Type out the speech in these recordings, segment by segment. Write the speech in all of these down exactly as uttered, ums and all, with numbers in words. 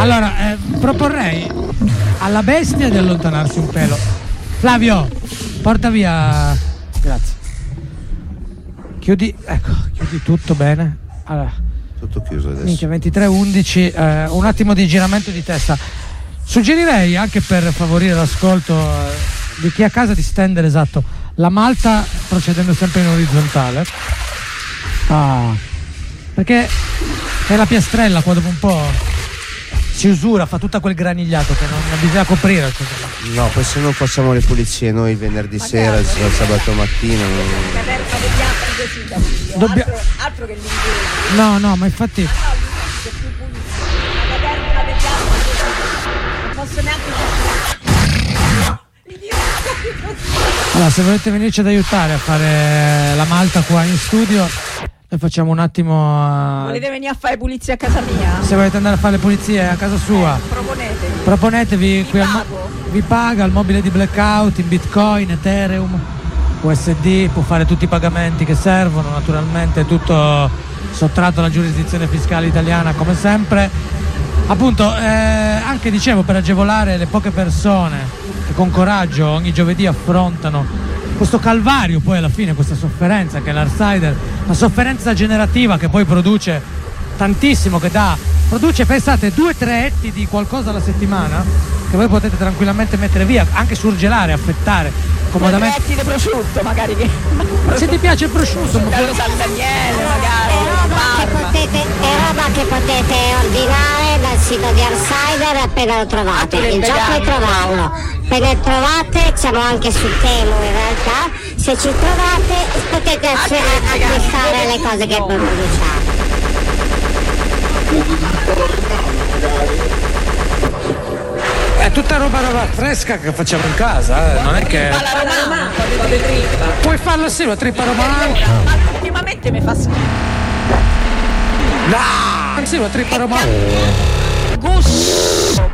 Allora, eh, proporrei alla bestia di allontanarsi un pelo. Flavio, porta via. Grazie. Chiudi, ecco, chiudi tutto bene. Allora, tutto chiuso adesso. Minchia, ventitré undici, eh, un attimo di giramento di testa. Suggerirei, anche per favorire l'ascolto eh, di chi è a casa, di stendere, esatto, la malta procedendo sempre in orizzontale. Ah, perché è la piastrella qua, dopo un po' si usura, fa tutto quel granigliato che non, non bisogna coprire. No, poi se non facciamo le pulizie noi il venerdì Ma sera, il sabato mattina. Non... Dobbia... altro, altro che l'inglese. No, no, ma infatti. Ma no, l'inglese è più pulito. La terra vediamo non posso neanche Allora, se volete venirci ad aiutare a fare la malta qua in studio, noi facciamo un attimo. Volete venire a fare pulizie a casa mia? Se volete andare a fare le pulizie a casa sua, eh, proponetevi. Proponetevi vi qui al, vi paga il mobile di Blackout in Bitcoin, Ethereum, U S D, può fare tutti i pagamenti che servono, naturalmente tutto sottratto alla giurisdizione fiscale italiana come sempre. Appunto, eh, anche dicevo, per agevolare le poche persone che con coraggio ogni giovedì affrontano questo calvario, poi alla fine questa sofferenza che è l'Artsider, una sofferenza generativa che poi produce tantissimo, che dà, produce, pensate, due tre etti di qualcosa alla settimana che voi potete tranquillamente mettere via, anche surgelare, affettare comodamente. Due etti di prosciutto magari, che... se ti piace il prosciutto, ma poi... San Daniele magari, è roba, che potete, è roba che potete ordinare dal sito di Artsider appena lo trovate. Il gioco è trovarlo. Appena lo trovate, siamo anche su Temu in realtà, se ci trovate potete acquistare le cose che produciamo. È tutta roba roba fresca che facciamo in casa, eh. Non è che. Ma la romana, puoi farla sì, la trippa romana. Ma ultimamente mi fa schifo. No! Sì, la trippa romana. Gusto.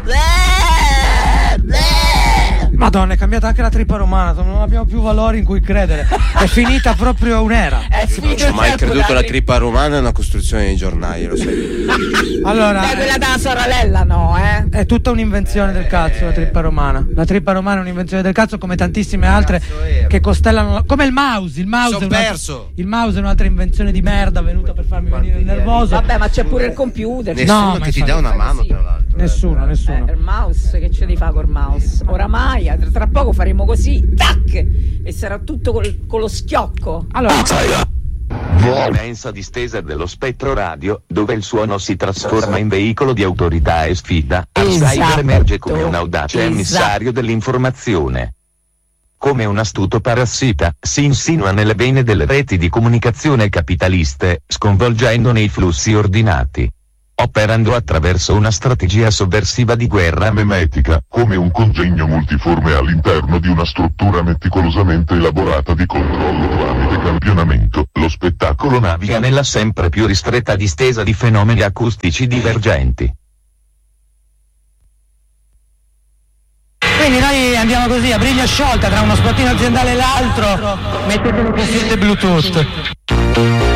Madonna, è cambiata anche la trippa romana, non abbiamo più valori in cui credere. È finita proprio un'era. È finita. Non ho mai creduto alla trippa romana, è una costruzione di giornali, lo sai. Allora, eh, quella della sorella no, eh. È tutta un'invenzione del cazzo la trippa romana. La trippa romana è un'invenzione del cazzo, come tantissime altre che costellano, come il mouse, il mouse, è perso. il mouse è un'altra invenzione di merda venuta per farmi venire nervoso. Vabbè, ma c'è pure il computer. Nessuno no, che ti dà una mano, tra l'altro. Nessuno, nessuno. Eh, il mouse, che ce li fa col mouse? Oramai, tra, tra poco faremo così, tac, e sarà tutto col, con lo schiocco. Allora, immensa distesa dello spettro radio, dove il suono si trasforma in veicolo di autorità e sfida, Artsider Esatto. emerge come un audace Esatto. emissario dell'informazione. Come un astuto parassita, si insinua nelle vene delle reti di comunicazione capitaliste, sconvolgendone i flussi ordinati. Operando attraverso una strategia sovversiva di guerra memetica, come un congegno multiforme all'interno di una struttura meticolosamente elaborata di controllo tramite campionamento, lo spettacolo naviga nella sempre più ristretta distesa di fenomeni acustici divergenti. quindi noi andiamo così a briglia sciolta tra uno spottino aziendale e l'altro. Mettete le cuffiette Bluetooth.